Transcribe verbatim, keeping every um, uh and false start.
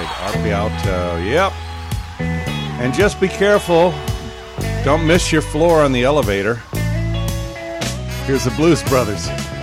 Arpe alto. Yep. And just be careful. Don't miss your floor on the elevator. Here's the Blues Brothers.